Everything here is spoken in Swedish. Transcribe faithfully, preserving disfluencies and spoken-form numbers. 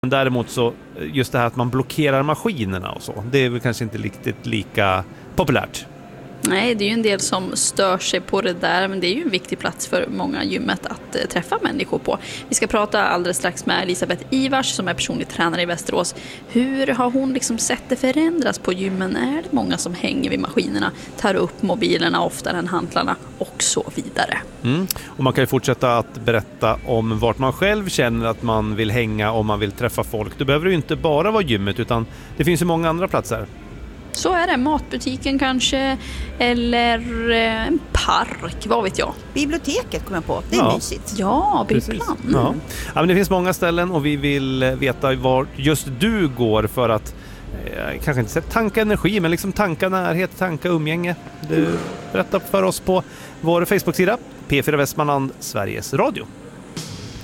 Däremot så just det här att man blockerar maskinerna och så, det är väl kanske inte riktigt lika populärt. Nej, det är ju en del som stör sig på det där, men det är ju en viktig plats för många gymmet att eh, träffa människor på. Vi ska prata alldeles strax med Elisabeth Ivars som är personlig tränare i Västerås. Hur har hon liksom sett det förändras på gymmen? Är det många som hänger vid maskinerna, tar upp mobilerna oftare än hantlarna och så vidare? Mm. Och man kan ju fortsätta att berätta om vart man själv känner att man vill hänga om man vill träffa folk. Det behöver ju inte bara vara gymmet, utan det finns ju många andra platser. Så är det, matbutiken kanske, eller en park, vad vet jag. Biblioteket kommer jag på, det är ja. mysigt. Ja, Biblan. Mm. Ja. Ja, men det finns många ställen och vi vill veta var just du går för att eh, kanske inte säga tanka energi, men liksom tanka närhet, tanka umgänge. Du berättar för oss på vår Facebook-sida P fyra Västmanland, Sveriges Radio.